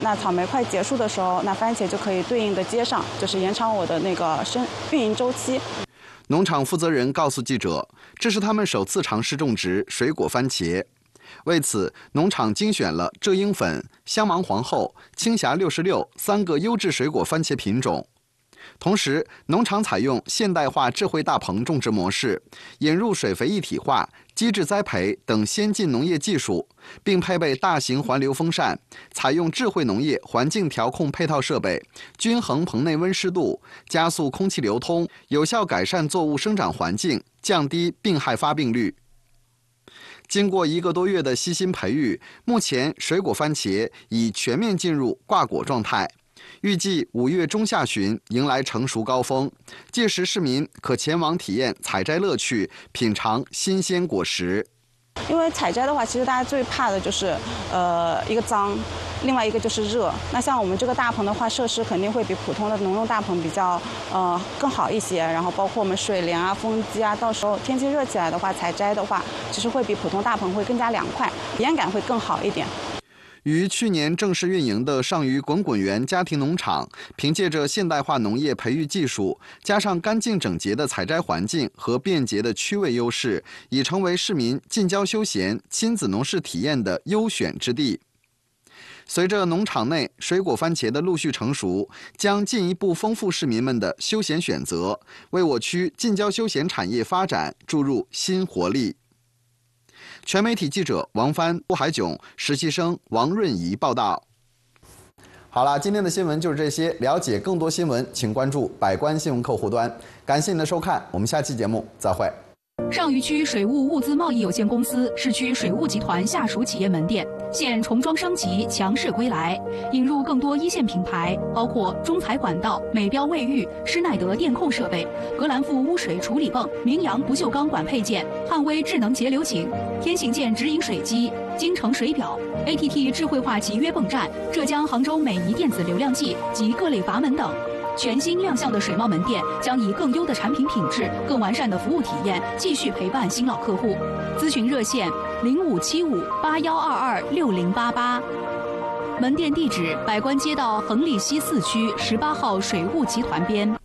那草莓快结束的时候，那番茄就可以对应的接上，就是延长我的那个运营周期。 农场负责人告诉记者，这是他们首次尝试种植水果番茄。为此，农场精选了浙英粉、香芒皇后、青霞66 3个优质水果番茄品种。同时，农场采用现代化智慧大棚种植模式，引入水肥一体化、机制栽培等先进农业技术，并配备大型环流风扇，采用智慧农业环境调控配套设备，均衡棚内温湿度，加速空气流通，有效改善作物生长环境，降低病害发病率。经过1个多月的悉心培育，目前水果番茄已全面进入挂果状态。预计5月中下旬迎来成熟高峰，届时市民可前往体验采摘乐趣，品尝新鲜果实。 因为采摘的话，其实大家最怕的就是一个脏，另外一个就是热。那像我们这个大棚的话，设施肯定会比普通的农用大棚比较更好一些。然后包括我们水帘啊、风机啊，到时候天气热起来的话，采摘的话，其实会比普通大棚会更加凉快，体验感会更好一点。 于去年正式运营的上虞滚滚园家庭农场，凭借着现代化农业培育技术，加上干净整洁的采摘环境和便捷的区位优势，已成为市民近郊休闲、亲子农事体验的优选之地。随着农场内水果番茄的陆续成熟，将进一步丰富市民们的休闲选择，为我区近郊休闲产业发展注入新活力。全媒体记者王帆、顾海炯，实习生王润怡报道。好了，今天的新闻就是这些。了解更多新闻，请关注百官新闻客户端。感谢您的收看，我们下期节目再会。 上虞区水务物资贸易有限公司市区水务集团下属企业门店现重装升级，强势归来，引入更多一线品牌，包括中材管道、美标卫浴、施耐德电控设备、格兰富污水处理泵、明阳不锈钢管配件、汉威智能节流井、天行健直饮水机、京城水表、ATT 智慧化集约泵站、浙江杭州美仪电子流量计及各类阀门等。全新亮相的水贸门店将以更优的产品品质、更完善的服务体验，继续陪伴新老客户。咨询热线057581226088。门店地址：百官街道恒利西4区18号水务集团边。